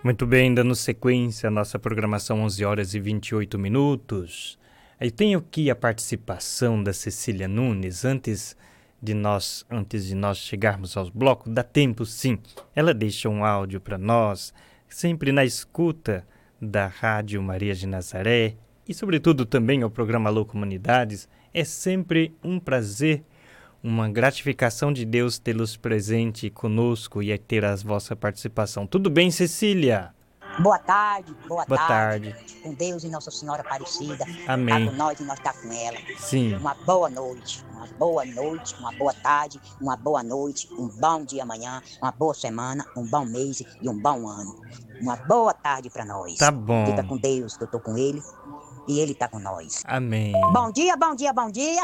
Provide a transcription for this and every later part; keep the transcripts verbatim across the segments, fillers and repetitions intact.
Muito bem, dando sequência à nossa programação onze horas e vinte e oito minutos. Aí tenho aqui a participação da Cecília Nunes. Antes de nós, antes de nós chegarmos aos blocos, dá tempo sim. Ela deixa um áudio para nós, sempre na escuta da Rádio Maria de Nazaré e sobretudo também ao programa Alô Comunidades. É sempre um prazer, uma gratificação de Deus tê-los presente conosco e ter a vossa participação. Tudo bem, Cecília? Boa tarde, boa, boa tarde. tarde. Com Deus e Nossa Senhora Aparecida. Amém. Está com nós e nós está com ela. Sim. Uma boa noite, uma boa noite, uma boa tarde, uma boa noite, um bom dia amanhã, uma boa semana, um bom mês e um bom ano. Uma boa tarde para nós. Tá bom. Fica com Deus, que eu tô com ele e ele tá com nós. Amém. Bom dia, bom dia, bom dia.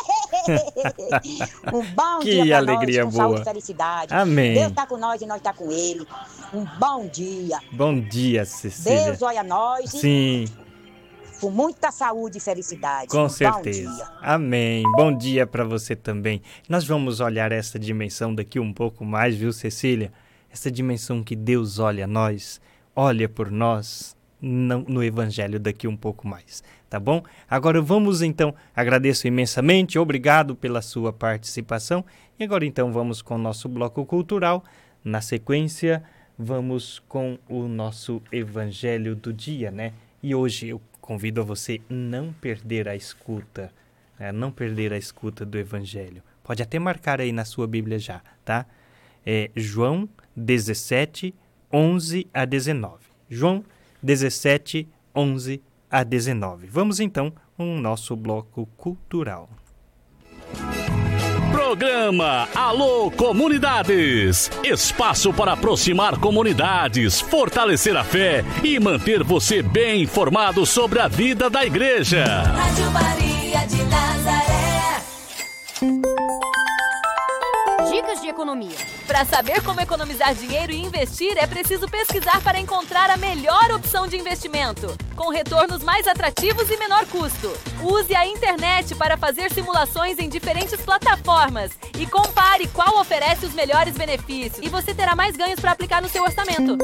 Um bom que dia pra alegria nós, com boa. saúde e felicidade. Amém. Deus tá com nós e nós tá com ele. Um bom dia. Bom dia, Cecília. Deus olha nós. Sim. Com muita saúde e felicidade. Com um certeza. Bom dia. Amém. Bom dia para você também. Nós vamos olhar essa dimensão daqui um pouco mais, viu, Cecília? Essa dimensão que Deus olha nós, olha por nós no, no Evangelho daqui um pouco mais, tá bom? Agora vamos então, agradeço imensamente, obrigado pela sua participação. E agora então vamos com o nosso bloco cultural. Na sequência, vamos com o nosso Evangelho do dia, né? E hoje eu convido a você não perder a escuta, né? Não perder a escuta do Evangelho. Pode até marcar aí na sua Bíblia já, tá? É João dezessete, onze a dezenove. João dezessete, onze a dezenove. Vamos então com o nosso bloco cultural. Programa Alô Comunidades. Espaço para aproximar comunidades, fortalecer a fé e manter você bem informado sobre a vida da igreja. Rádio Maria de Nazaré. Dicas de economia. Para saber como economizar dinheiro e investir, é preciso pesquisar para encontrar a melhor opção de investimento, com retornos mais atrativos e menor custo. Use a internet para fazer simulações em diferentes plataformas e compare qual oferece os melhores benefícios, e você terá mais ganhos para aplicar no seu orçamento.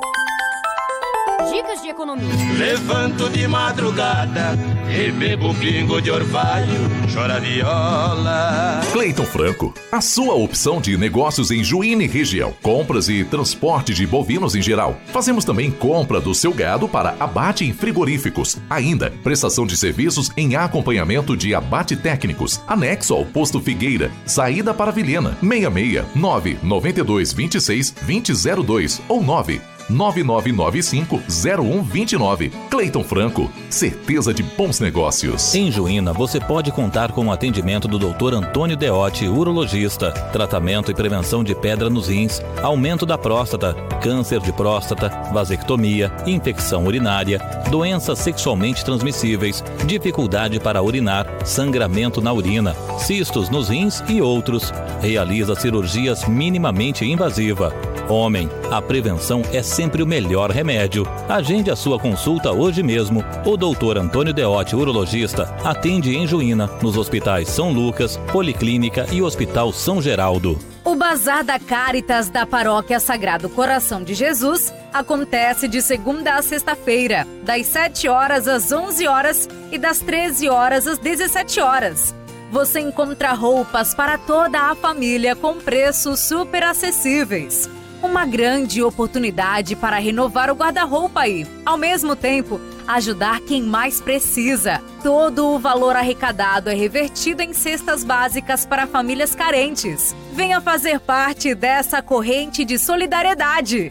Dicas de economia. Levanto de madrugada e bebo pingo de orvalho, chora viola. Cleiton Franco, a sua opção de negócios em Juína e região. Compras e transporte de bovinos em geral. Fazemos também compra do seu gado para abate em frigoríficos. Ainda, prestação de serviços em acompanhamento de abate técnicos. Anexo ao Posto Figueira. Saída para Vilhena. seis seis nove nove dois dois seis dois zero zero dois ou nove nove nove nove cinco zero um dois nove. Cleiton Franco, certeza de bons negócios. Em Juína, você pode contar com o atendimento do doutor Antônio Deotti, urologista, tratamento e prevenção de pedra nos rins, aumento da próstata, câncer de próstata, vasectomia, infecção urinária, doenças sexualmente transmissíveis, dificuldade para urinar, sangramento na urina, cistos nos rins e outros. Realiza cirurgias minimamente invasiva. Homem, a prevenção é sempre o melhor remédio. Agende a sua consulta hoje mesmo. O doutor Antônio Deotti, urologista, atende em Juína, nos hospitais São Lucas, Policlínica e Hospital São Geraldo. O Bazar da Caritas da Paróquia Sagrado Coração de Jesus acontece de segunda a sexta-feira, das sete horas às onze horas e das treze horas às dezessete horas. Você encontra roupas para toda a família com preços super acessíveis. Uma grande oportunidade para renovar o guarda-roupa e, ao mesmo tempo, ajudar quem mais precisa. Todo o valor arrecadado é revertido em cestas básicas para famílias carentes. Venha fazer parte dessa corrente de solidariedade.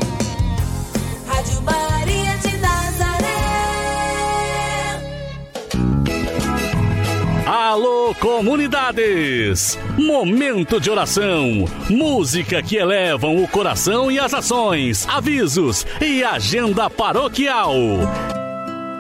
Rádio Maria de Nazaré. Alô Comunidades. Momento de oração. Música que elevam o coração e as ações. Avisos e agenda paroquial.